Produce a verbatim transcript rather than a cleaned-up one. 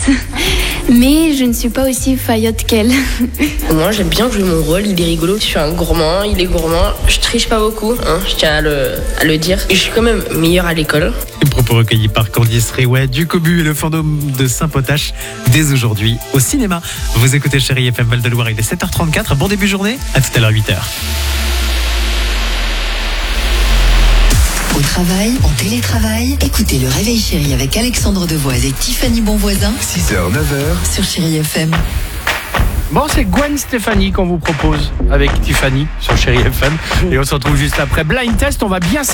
Mais je ne suis pas aussi faillotte qu'elle. Moi, j'aime bien jouer mon rôle, il est rigolo. Je suis un gourmand, il est gourmand. Je triche pas beaucoup, hein, je tiens à le, à le dire. Et je suis quand même meilleure à l'école. Propos recueillis par Candice Réouet du Cobu et le fantôme de Saint-Potache dès aujourd'hui au cinéma. Vous écoutez Chérie F M Val-de-Loire, il est sept heures trente-quatre. Bon début de journée, à tout à l'heure huit heures. Au travail, en télétravail, écoutez le Réveil Chérie avec Alexandre Devoise et Tiffany Bonvoisin six heures neuf heures sur Chérie F M. Bon, c'est Gwen Stefani qu'on vous propose avec Tiffany sur Chérie F M. Et on se retrouve juste après Blind Test. On va bien